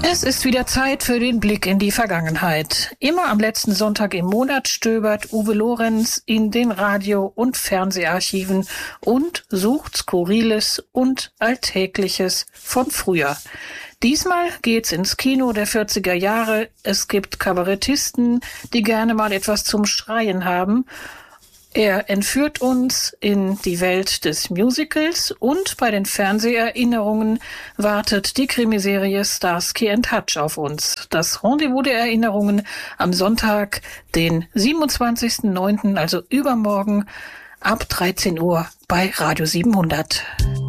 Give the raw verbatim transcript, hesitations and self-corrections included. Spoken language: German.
Es ist wieder Zeit für den Blick in die Vergangenheit. Immer am letzten Sonntag im Monat stöbert Uwe Lorenz in den Radio- und Fernseharchiven und sucht Skurriles und Alltägliches von früher. Diesmal geht's ins Kino der vierziger Jahre. Es gibt Kabarettisten, die gerne mal etwas zum Schreien haben. Er entführt uns in die Welt des Musicals und bei den Fernseherinnerungen wartet die Krimiserie Starsky and Hutch auf uns. Das Rendezvous der Erinnerungen am Sonntag, den siebenundzwanzigsten neunten, also übermorgen ab dreizehn Uhr bei Radio siebenhundert.